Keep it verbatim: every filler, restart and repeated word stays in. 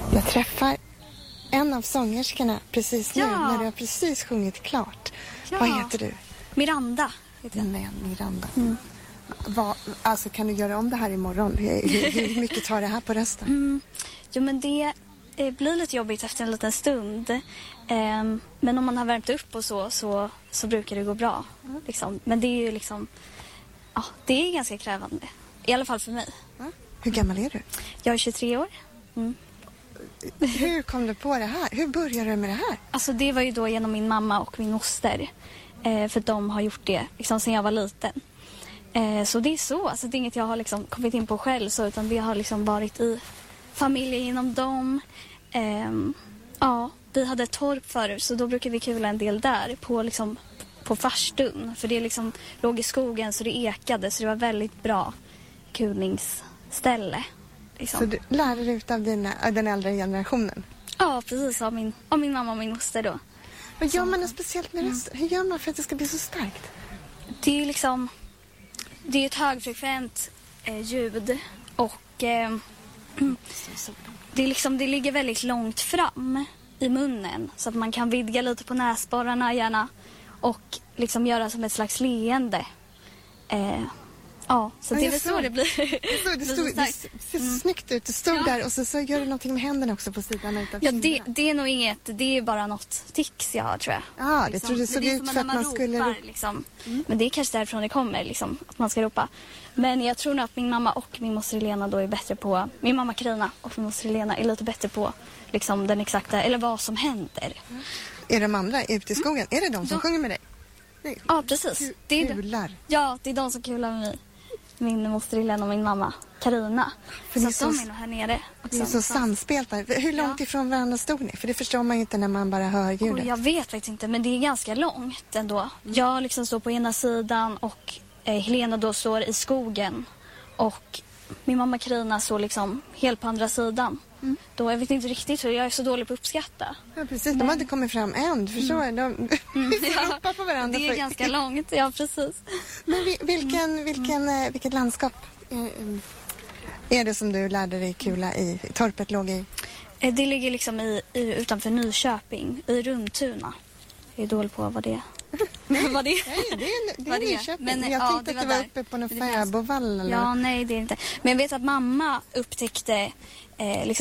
Jag träffar en av sångerskorna precis nu, Ja. när du har precis sjungit klart. Ja. Vad heter du? Miranda heter jag. Nej, Miranda. Mm. Vad, alltså kan du göra om det här imorgon? Hur, hur mycket tar det här på rösten? Mm. Jo, men det eh, blir lite jobbigt efter en liten stund. Eh, men om man har värmt upp och så, så, så brukar det gå bra. Mm. Liksom. Men det är ju liksom... Ja, det är ganska krävande. I alla fall för mig. Mm. Hur gammal är du? Jag är tjugotre år. Mm. Hur kom du på det här? Hur började du med det här? Alltså det var ju då genom min mamma och min moster. Eh, för de har gjort det liksom sedan jag var liten. Eh, så det är så. Alltså det är inget jag har liksom kommit in på själv. Så, utan det har liksom varit i familjen inom dem. Eh, ja, vi hade ett torp förut. Så då brukar vi kula en del där. På, liksom, på farstun. För det liksom låg i skogen så det ekade. Så det var väldigt bra kulningsställe. Liksom. Så du lärde dig av dina, av den äldre generationen? Ja, precis. Av min, av min mamma och min moster då. Vad gör man något speciellt med rösten? Hur gör man för att det ska bli så starkt? Det är ju liksom... Det är ett högfrekvent eh, ljud. Och eh, det, är liksom, det ligger väldigt långt fram i munnen. Så att man kan vidga lite på näsborrarna gärna. Och liksom göra som ett slags leende. Eh, ja, så Ja, det är jag väl såg. så det blir. Så det, blir stod, så det starkt. ser Mm. snyggt ut. Du stod Ja. där och så, så gör du någonting med händerna också på sidan utav Ja, det, kinderna. det är nog inget. Det är bara något tics jag har, tror jag. Ja, det liksom. tror du såg Men det är ut som för när att man skulle... ropar, liksom. Mm. Men det är kanske därifrån det kommer, liksom, att man ska ropa. Men jag tror nog att min mamma och min moster Helena då är bättre på... Min mamma Karina och min moster Helena är lite bättre på liksom, den exakta... Eller vad som händer. Mm. Är de andra ute i skogen? Är det de som Ja. sjunger med dig? Nej. Ja, precis. Det är de, Kular. ja, det är de som kular med mig. Min moster Helena och min mamma Karina. För Så ni att så- de är nog här nere. Ni är så samspelta. Hur långt Ja. ifrån varandra stod ni? För det förstår man ju inte när man bara hör Och ljudet. jag vet faktiskt inte, men det är ganska långt ändå. Jag liksom står på ena sidan och eh, Helena då står i skogen. Och min mamma Karina står liksom helt på andra sidan. Mm. Då jag vet inte riktigt hur, jag är så dålig på att uppskatta. Ja, precis. De har inte kommit fram än. Du förstår, mm. de Mm, vi får ja. ropa på varandra. Det är för... ganska långt, ja precis. Men vi, vilken, vilken, mm. vilket landskap är, är det som du lärde dig kula i? Torpet låg i? Eh, Det ligger liksom i, i, utanför Nyköping, i Rundtuna. Jag är dålig på vad det är. vad det är. Nej, det är, det är Vad det är. Nyköping. Men, jag ja, tänkte det att du var var där. uppe på någon Men det finns- fäbodvall eller Ja, nej det är det inte. Men jag vet att mamma upptäckte eh, liksom